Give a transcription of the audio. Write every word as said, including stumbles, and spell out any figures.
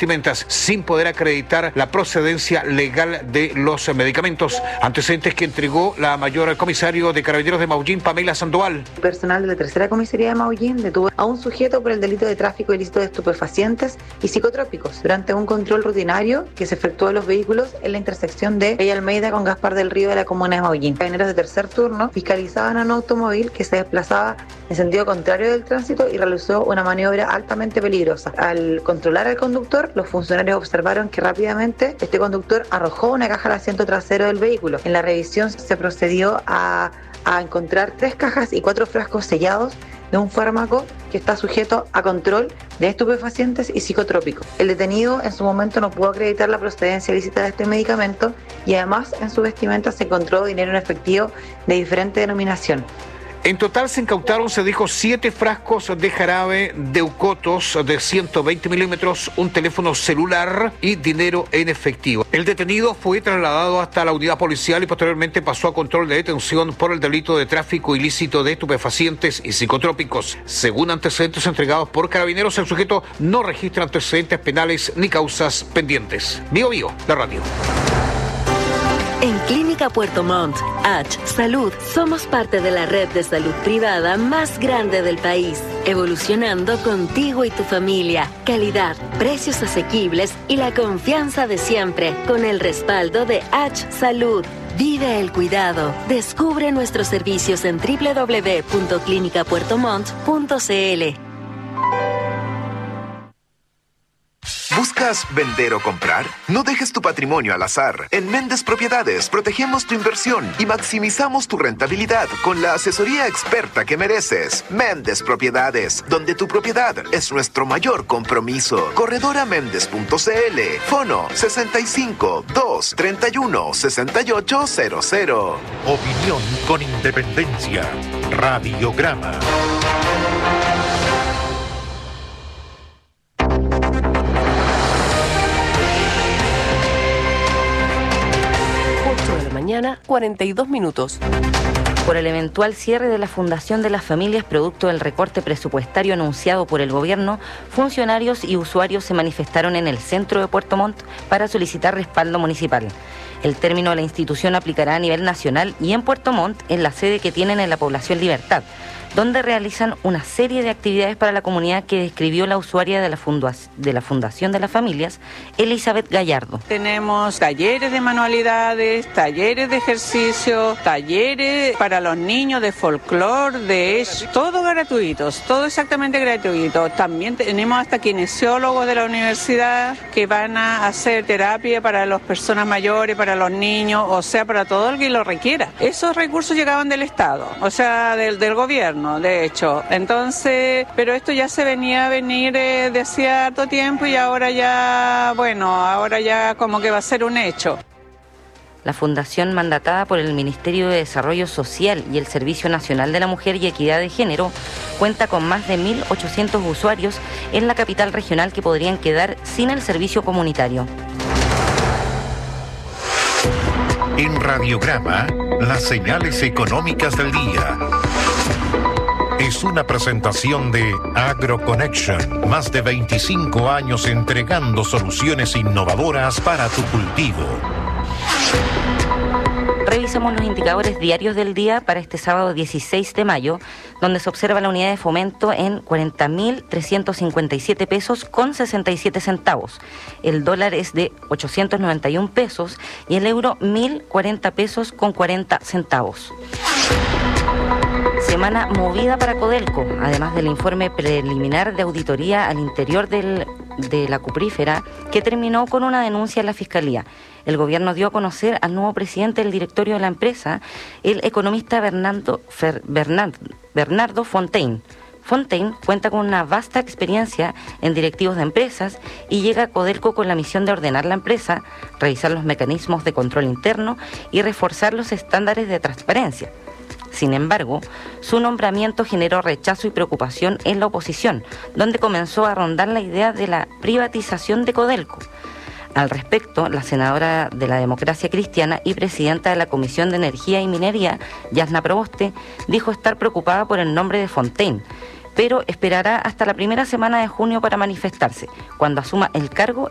vestimentas sin poder acreditar la procedencia legal de los medicamentos. Antecedentes que entregó la mayor comisario de Carabineros de Maullín, Pamela Sandoval. Personal de la tercera comisaría de Maullín detuvo a un sujeto por el delito de tráfico ilícito de estupefacientes y psicotrópicos durante un control rutinario que se efectuó a los vehículos en la intersección de Calle Almeida con Gaspar del Río de la comuna de Maullín. Carabineros de tercer turno fiscalizaban a un automóvil que se desplazaba en sentido contrario del tránsito y realizó una maniobra altamente peligrosa. Al controlar al conductor, los funcionarios observaron que rápidamente este conductor arrojó una caja al asiento trasero del vehículo. En la revisión se procedió a, a encontrar tres cajas y cuatro frascos sellados de un fármaco que está sujeto a control de estupefacientes y psicotrópicos. El detenido en su momento no pudo acreditar la procedencia ilícita de este medicamento y además en su vestimenta se encontró dinero en efectivo de diferente denominación. En total se incautaron, se dijo, siete frascos de jarabe de Eucotos de ciento veinte milímetros, un teléfono celular y dinero en efectivo. El detenido fue trasladado hasta la unidad policial y posteriormente pasó a control de detención por el delito de tráfico ilícito de estupefacientes y psicotrópicos. Según antecedentes entregados por Carabineros, el sujeto no registra antecedentes penales ni causas pendientes. Bio Bio, la radio. En Clínica Puerto Montt, H Salud, somos parte de la red de salud privada más grande del país, evolucionando contigo y tu familia. Calidad, precios asequibles y la confianza de siempre, con el respaldo de H Salud. Vive el cuidado. Descubre nuestros servicios en doble u doble u doble u punto clínica puerto montt punto c l. ¿Buscas vender o comprar? No dejes tu patrimonio al azar. En Méndez Propiedades protegemos tu inversión y maximizamos tu rentabilidad con la asesoría experta que mereces. Méndez Propiedades, donde tu propiedad es nuestro mayor compromiso. corredora méndez punto c l. Fono sesenta y cinco, dos, treinta y uno, sesenta y ocho cero cero. Opinión con independencia. Radiograma. Mañana, cuarenta y dos minutos. Por el eventual cierre de la Fundación de las Familias producto del recorte presupuestario anunciado por el gobierno, funcionarios y usuarios se manifestaron en el centro de Puerto Montt para solicitar respaldo municipal. El término de la institución aplicará a nivel nacional y en Puerto Montt en la sede que tienen en la población Libertad, donde realizan una serie de actividades para la comunidad que describió la usuaria de la, funda- de la Fundación de las Familias, Elizabeth Gallardo. Tenemos talleres de manualidades, talleres de ejercicio, talleres para los niños de folclore, de todo gratuitos, todo exactamente gratuito. También tenemos hasta kinesiólogos de la universidad que van a hacer terapia para las personas mayores, para los niños, o sea, para todo el que lo requiera. Esos recursos llegaban del Estado, o sea, del, del gobierno. De hecho, entonces, pero esto ya se venía a venir eh, de hace harto tiempo y ahora ya, bueno, ahora ya como que va a ser un hecho. La fundación mandatada por el Ministerio de Desarrollo Social y el Servicio Nacional de la Mujer y Equidad de Género cuenta con más de mil ochocientos usuarios en la capital regional que podrían quedar sin el servicio comunitario. En Radiograma, las señales económicas del día. Es una presentación de AgroConnection, más de veinticinco años entregando soluciones innovadoras para tu cultivo. Revisamos los indicadores diarios del día para este sábado dieciséis de mayo, donde se observa la unidad de fomento en cuarenta mil trescientos cincuenta y siete pesos con sesenta y siete centavos. El dólar es de ochocientos noventa y un pesos y el euro mil cuarenta pesos con cuarenta centavos. Semana movida para Codelco, además del informe preliminar de auditoría al interior del, de la cuprífera que terminó con una denuncia en la Fiscalía. El gobierno dio a conocer al nuevo presidente del directorio de la empresa, el economista Bernardo, Fer, Bernard, Bernardo Fontaine. Fontaine cuenta con una vasta experiencia en directivos de empresas y llega a Codelco con la misión de ordenar la empresa, revisar los mecanismos de control interno y reforzar los estándares de transparencia. Sin embargo, su nombramiento generó rechazo y preocupación en la oposición, donde comenzó a rondar la idea de la privatización de Codelco. Al respecto, la senadora de la Democracia Cristiana y presidenta de la Comisión de Energía y Minería, Yasna Proboste, dijo estar preocupada por el nombre de Fontaine, pero esperará hasta la primera semana de junio para manifestarse, cuando asuma el cargo